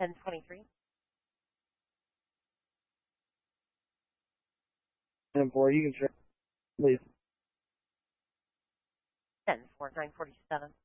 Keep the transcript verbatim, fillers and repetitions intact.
ten twenty-three. ten four, you can try, please. ten four nine forty-seven.